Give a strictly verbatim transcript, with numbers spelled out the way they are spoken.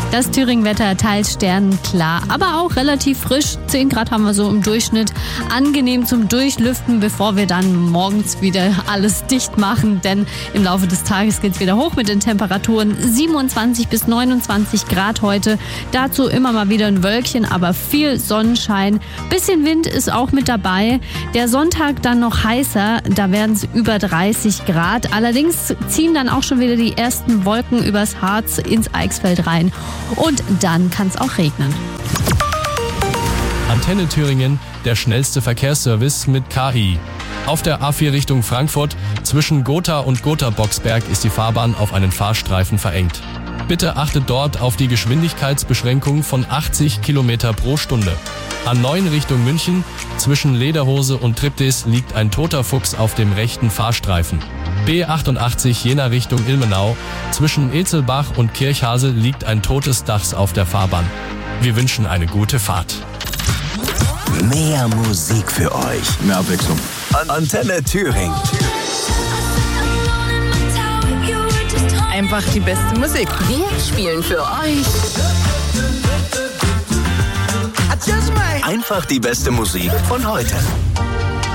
Das Thüringen-Wetter teils sternenklar, aber auch relativ frisch. zehn Grad haben wir so im Durchschnitt. Angenehm zum Durchlüften, bevor wir dann morgens wieder alles dicht machen. Denn im Laufe des Tages geht es wieder hoch mit den Temperaturen. siebenundzwanzig bis neunundzwanzig Grad heute. Dazu immer mal wieder ein Wölkchen, aber viel Sonnenschein. Bisschen Wind ist auch mit dabei. Der Sonntag dann noch heißer. Da werden es über dreißig Grad. Allerdings ziehen dann auch schon wieder die ersten Wolken übers Harz ins Eichsfeld rein. Und dann kann es auch regnen. Antenne Thüringen, der schnellste Verkehrsservice mit K I. Auf der A vier Richtung Frankfurt zwischen Gotha und Gotha-Boxberg ist die Fahrbahn auf einen Fahrstreifen verengt. Bitte achtet dort auf die Geschwindigkeitsbeschränkung von achtzig Kilometer pro Stunde. A neun Richtung München zwischen Lederhose und Triptis liegt ein toter Fuchs auf dem rechten Fahrstreifen. B achtundachtzig Jena Richtung Ilmenau zwischen Ezelbach und Kirchhase liegt ein totes Dachs auf der Fahrbahn. Wir wünschen eine gute Fahrt. Mehr Musik für euch. Mehr Abwechslung. Antenne Thüringen. Einfach die beste Musik. Wir spielen für euch Einfach die beste Musik von heute.